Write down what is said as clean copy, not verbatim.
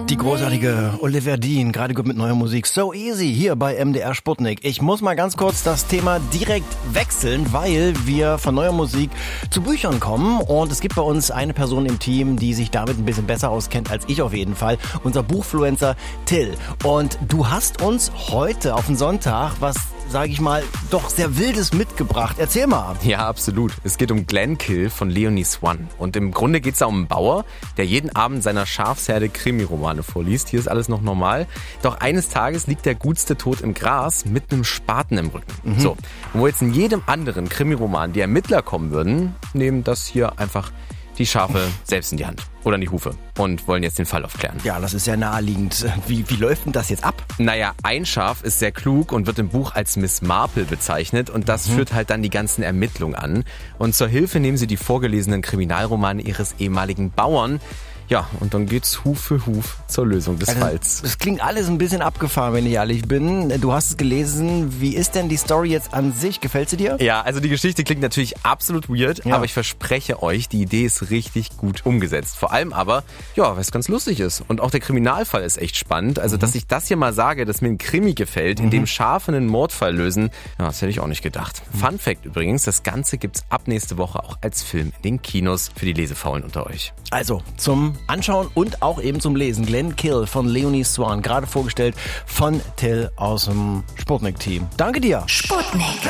Die großartige Olivia Dean, gerade gut mit neuer Musik. So Easy hier bei MDR Sputnik. Ich muss mal ganz kurz das Thema direkt wechseln, weil wir von neuer Musik zu Büchern kommen. Und es gibt bei uns eine Person im Team, die sich damit ein bisschen besser auskennt als ich auf jeden Fall. Unser Buchfluencer Till. Und du hast uns heute auf den Sonntag was, sage ich mal, doch sehr Wildes mitgebracht. Erzähl mal. Ja, absolut. Es geht um Glenkill von Leonie Swann. Und im Grunde geht es da um einen Bauer, der jeden Abend seiner Schafsherde Krimiromane vorliest. Hier ist alles noch normal. Doch eines Tages liegt der Gutste tot im Gras mit einem Spaten im Rücken. So, und wo jetzt in jedem anderen Krimiroman die Ermittler kommen würden, nehmen das hier einfach die Schafe selbst in die Hand oder in die Hufe und wollen jetzt den Fall aufklären. Ja, das ist ja naheliegend. Wie läuft denn das jetzt ab? Naja, ein Schaf ist sehr klug und wird im Buch als Miss Marple bezeichnet und das führt halt dann die ganzen Ermittlungen an. Und zur Hilfe nehmen sie die vorgelesenen Kriminalromane ihres ehemaligen Bauern. Ja, und dann geht's Huf für Huf zur Lösung des Falls. Das klingt alles ein bisschen abgefahren, wenn ich ehrlich bin. Du hast es gelesen. Wie ist denn die Story jetzt an sich? Gefällt sie dir? Ja, also die Geschichte klingt natürlich absolut weird, aber ich verspreche euch, die Idee ist richtig gut umgesetzt. Vor allem aber, ja, weil es ganz lustig ist. Und auch der Kriminalfall ist echt spannend. Also, dass ich das hier mal sage, dass mir ein Krimi gefällt, in dem Schafe einen Mordfall lösen, ja, das hätte ich auch nicht gedacht. Fun Fact übrigens, das Ganze gibt's ab nächste Woche auch als Film in den Kinos für die Lesefaulen unter euch. Also, zum Anschauen und auch eben zum Lesen. Glenkill von Leonie Swann, gerade vorgestellt von Till aus dem Sputnik-Team. Danke dir. Sputnik.